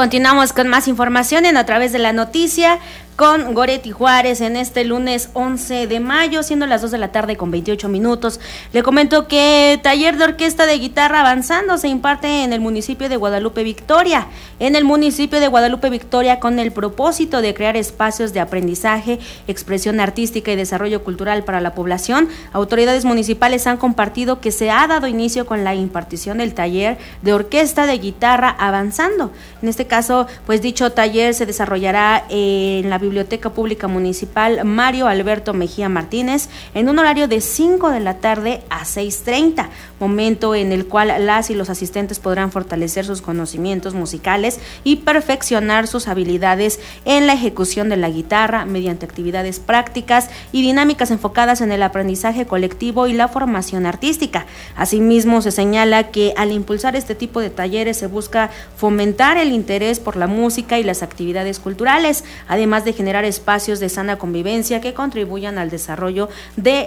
Continuamos con más información a través de la noticia con Goretti Juárez en este lunes 11 de mayo, siendo las 2 de la tarde con 28 minutos. Le comento que taller de orquesta de guitarra avanzando se imparte en el municipio de Guadalupe Victoria. En el municipio de Guadalupe Victoria, con el propósito de crear espacios de aprendizaje, expresión artística y desarrollo cultural para la población, autoridades municipales han compartido que se ha dado inicio con la impartición del taller de orquesta de guitarra avanzando. En este caso, pues dicho taller se desarrollará en la Biblioteca Pública Municipal Mario Alberto Mejía Martínez en un horario de 5 de la tarde a 6:30, momento en el cual las y los asistentes podrán fortalecer sus conocimientos musicales y perfeccionar sus habilidades en la ejecución de la guitarra mediante actividades prácticas y dinámicas enfocadas en el aprendizaje colectivo y la formación artística. Asimismo, se señala que al impulsar este tipo de talleres se busca fomentar el interés por la música y las actividades culturales, además de generar espacios de sana convivencia que contribuyan al desarrollo de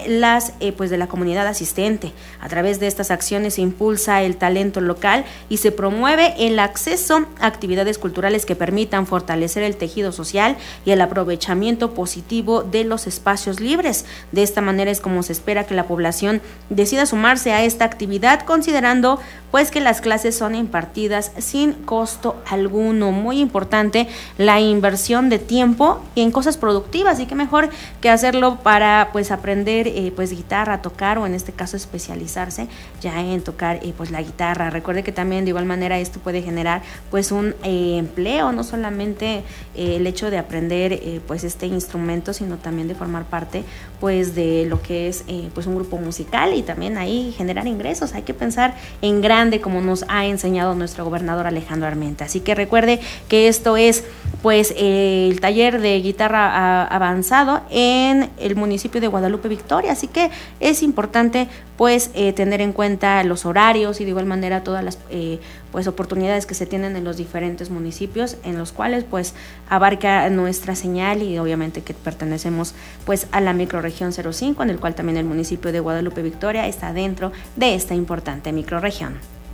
de la comunidad asistente. A través de estas acciones se impulsa el talento local y se promueve el acceso a actividades culturales que permitan fortalecer el tejido social y el aprovechamiento positivo de los espacios libres. De esta manera es como se espera que la población decida sumarse a esta actividad, considerando pues que las clases son impartidas sin costo alguno. Muy importante la inversión de tiempo en cosas productivas, y qué mejor que hacerlo para pues aprender pues guitarra, tocar, o en este caso especializarse ya en tocar pues la guitarra. Recuerde que también de igual manera esto puede generar pues un empleo, no solamente el hecho de aprender pues este instrumento, sino también de formar parte pues de lo que es pues un grupo musical, y también ahí generar ingresos. Hay que pensar en grande, como nos ha enseñado nuestro gobernador Alejandro Armenta. Así que recuerde que esto es pues el taller de guitarra avanzado en el municipio de Guadalupe Victoria, así que es importante pues tener en cuenta los horarios y de igual manera todas las pues oportunidades que se tienen en los diferentes municipios en los cuales pues abarca nuestra señal, y obviamente que pertenecemos pues a la microrregión 05, en el cual también el municipio de Guadalupe Victoria está dentro de esta importante microrregión.